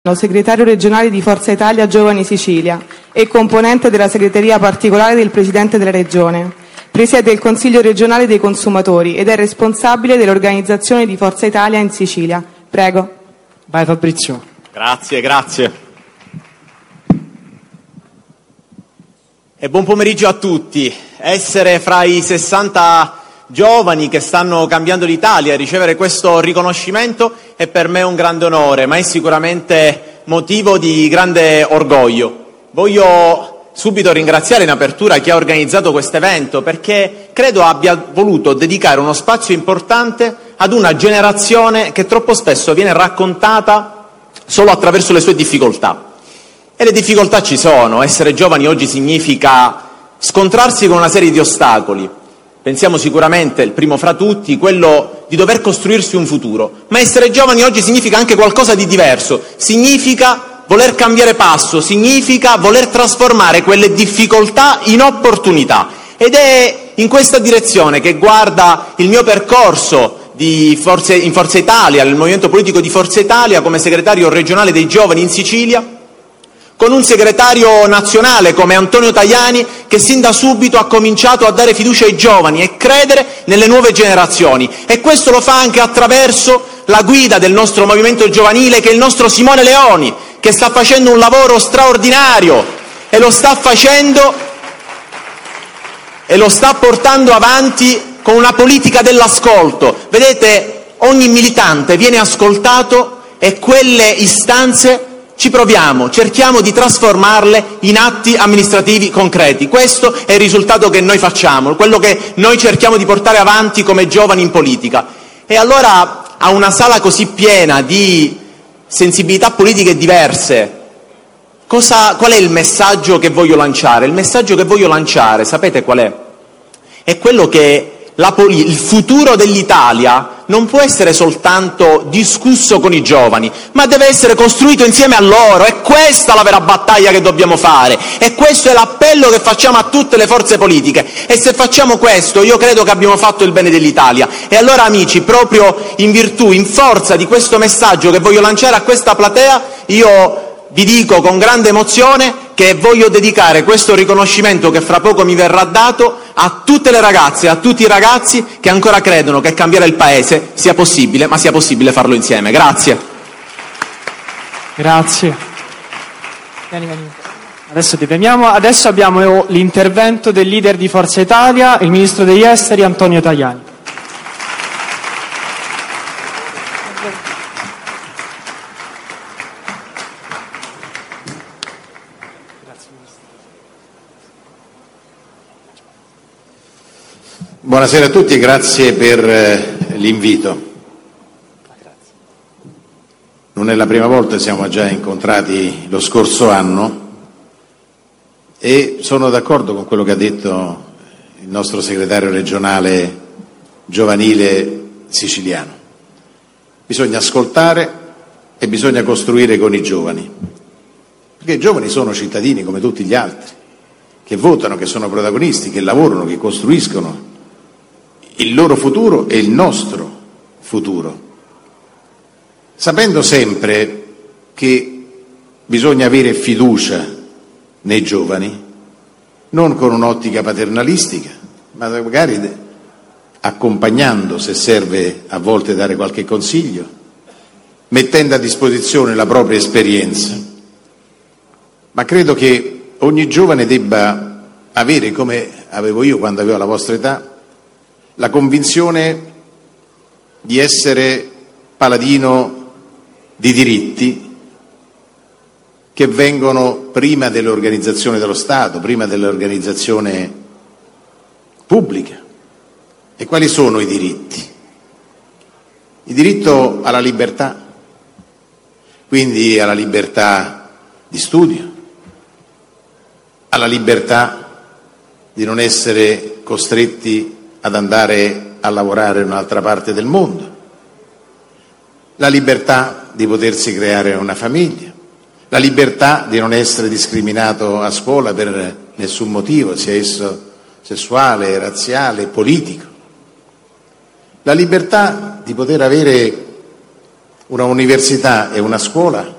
segretario regionale di Forza Italia Giovani Sicilia e componente della segreteria particolare del Presidente della Regione. Presiede il Consiglio regionale dei consumatori ed è responsabile dell'organizzazione di Forza Italia in Sicilia. Prego. Vai Fabrizio. Grazie. E buon pomeriggio a tutti. Essere fra i 60 giovani che stanno cambiando l'Italia e ricevere questo riconoscimento è per me un grande onore, ma è sicuramente motivo di grande orgoglio. Voglio subito ringraziare in apertura chi ha organizzato questo evento, perché credo abbia voluto dedicare uno spazio importante ad una generazione che troppo spesso viene raccontata solo attraverso le sue difficoltà. E le difficoltà ci sono. Essere giovani oggi significa scontrarsi con una serie di ostacoli. Pensiamo sicuramente, il primo fra tutti, quello di dover costruirsi un futuro. Ma essere giovani oggi significa anche qualcosa di diverso. Significa voler cambiare passo, significa voler trasformare quelle difficoltà in opportunità. Ed è in questa direzione che guarda il mio percorso in Forza Italia, il movimento politico di Forza Italia, come segretario regionale dei giovani in Sicilia, con un segretario nazionale come Antonio Tajani, che sin da subito ha cominciato a dare fiducia ai giovani e credere nelle nuove generazioni. E questo lo fa anche attraverso la guida del nostro movimento giovanile, che è il nostro Simone Leoni, che sta facendo un lavoro straordinario e lo sta portando avanti con una politica dell'ascolto. Vedete, ogni militante viene ascoltato e quelle istanze ci proviamo, cerchiamo di trasformarle in atti amministrativi concreti. Questo è il risultato che noi facciamo, quello che noi cerchiamo di portare avanti come giovani in politica. E allora, a una sala così piena di sensibilità politiche diverse, qual è il messaggio che voglio lanciare? Il messaggio che voglio lanciare, sapete qual è? È quello che il futuro dell'Italia non può essere soltanto discusso con i giovani, ma deve essere costruito insieme a loro. È questa la vera battaglia che dobbiamo fare, e questo è l'appello che facciamo a tutte le forze politiche. E se facciamo questo, io credo che abbiamo fatto il bene dell'Italia. E allora, amici, proprio in virtù, in forza di questo messaggio che voglio lanciare a questa platea, io vi dico con grande emozione che voglio dedicare questo riconoscimento, che fra poco mi verrà dato, a tutte le ragazze e a tutti i ragazzi che ancora credono che cambiare il Paese sia possibile, ma sia possibile farlo insieme. Grazie. Grazie. Vieni. Adesso ti premiamo. Adesso abbiamo l'intervento del leader di Forza Italia, il ministro degli esteri Antonio Tajani. Buonasera a tutti e grazie per l'invito. Non è la prima volta, siamo già incontrati lo scorso anno e sono d'accordo con quello che ha detto il nostro segretario regionale giovanile siciliano. Bisogna ascoltare e bisogna costruire con i giovani, perché i giovani sono cittadini come tutti gli altri, che votano, che sono protagonisti, che lavorano, che costruiscono il loro futuro e il nostro futuro, sapendo sempre che bisogna avere fiducia nei giovani, non con un'ottica paternalistica, ma magari accompagnando, se serve a volte dare qualche consiglio, mettendo a disposizione la propria esperienza. Ma credo che ogni giovane debba avere, come avevo io quando avevo la vostra età, la convinzione di essere paladino di diritti che vengono prima dell'organizzazione dello Stato, prima dell'organizzazione pubblica. E quali sono i diritti? Il diritto alla libertà, quindi alla libertà di studio, alla libertà di non essere costretti ad andare a lavorare in un'altra parte del mondo, la libertà di potersi creare una famiglia, la libertà di non essere discriminato a scuola per nessun motivo, sia esso sessuale, razziale, politico, la libertà di poter avere una università e una scuola